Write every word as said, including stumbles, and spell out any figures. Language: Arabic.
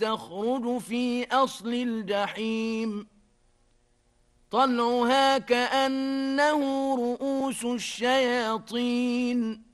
تخرج في أصل الجحيم طلعها كأنه رؤوس الشياطين